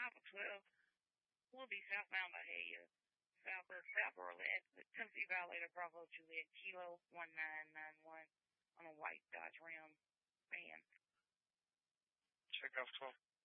512 will be southbound Bahia, southwest at Tennessee Violator Bravo Juliet Kilo 1991 on a white Dodge Ram van. Check off 12.